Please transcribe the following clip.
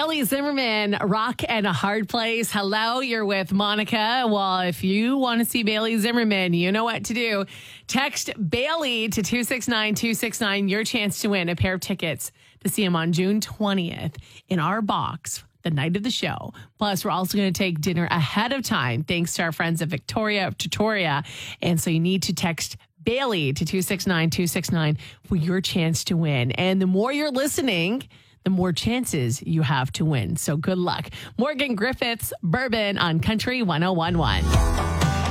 Bailey Zimmerman, Rock and a Hard Place. Hello, you're with Monica. Well, if you want to see Bailey Zimmerman, you know what to do. Text Bailey to 269-269, your chance to win a pair of tickets to see him on June 20th in our box, the night of the show. Plus, we're also going to take dinner ahead of time, thanks to our friends at Victoria Tutoria. And so you need to text Bailey to 269-269 for your chance to win. And the more you're listening, the more chances you have to win. So good luck. Morgan Griffiths, Bourbon on Country 101.1.